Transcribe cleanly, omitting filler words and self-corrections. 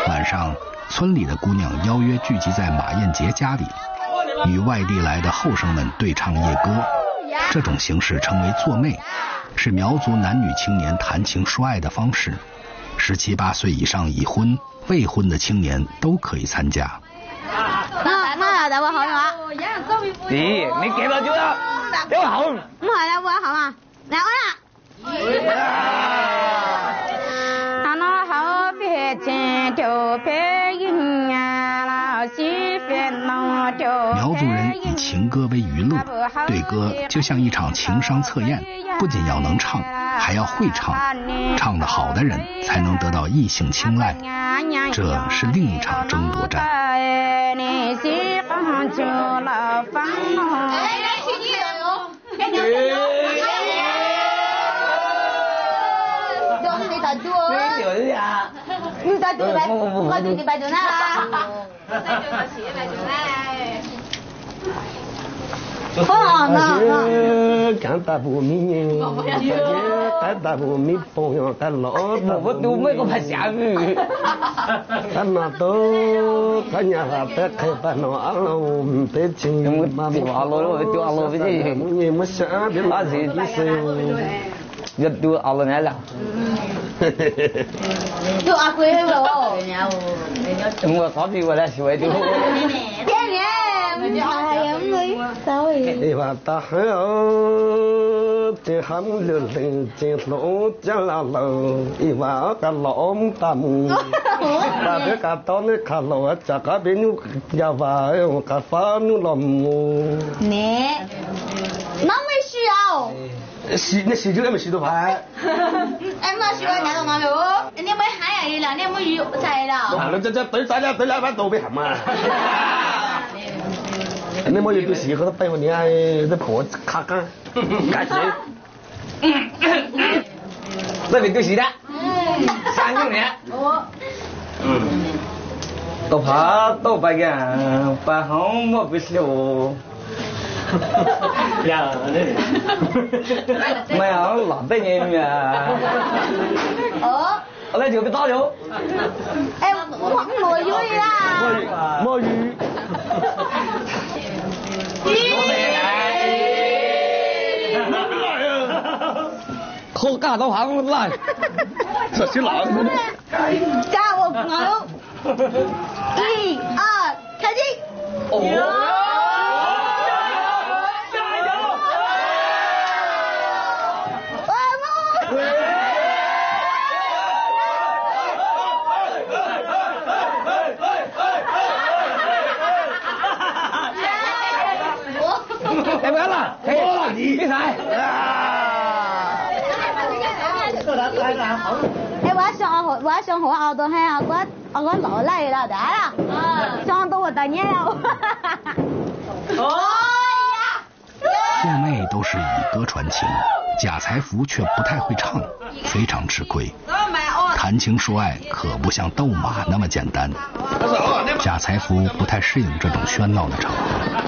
晚上，村里的姑娘邀约聚集在马燕杰家里，与外地来的后生们对唱夜歌。这种形式称为做妹，是苗族男女青年谈情说爱的方式。17、18岁以上已婚、未婚的青年都可以参加。 媽大會好嘛？ 咦，你幾多鐘啊？你好。 唔係啦，會好嘛？嚟我啦。 苗族人以情歌为娱乐，对歌就像一场情商测验，不仅要能唱，还要会唱，唱得好的人才能得到异性青睐，这是另一场争夺战。 Can't that for me? That for me for your Lord. What do make of a shabu? Canato, Canya, Pecano, alone, pitching, Mammy, all over you must have been Just do all in Ella. Do a queer roll. More coffee, what else you do? If I hell, the hamlet, the flow, Jalalo, if I can long tamu, the catonic color, Jacabinu, Java, Cafanu Lomu. Nè, nó mới siêu. Nó xì chứ em xì đồ phải. Em nói siêu anh nào mà nữa. Anh mới hái rồi là anh mới dụ xài rồi. Nó tới lại bắt đầu bị hầm à. Anh mớiอยู่สีเขาต้องไปวันนี้ไอ้ได้ผัวคักอ่ะกัดเลยได้เป็นตัวสีละ3 年都怕都白干把好莫不修呀没有老被人呀我来就被打了 Em không ngồi vui ra. Mơ gì khô cả tao hàng lại thật chứ lạ Cao một ngữ. 1, 2, 开机。 em gắn là đi sai Em quá xong hổ ao tôi hay ao có lỗ này là đã là xong tôi tự nhiên đâu 做妹都是以歌传情，贾才福却不太会唱，非常吃亏。谈情说爱可不像斗马那么简单，贾才福不太适应这种喧闹的场合。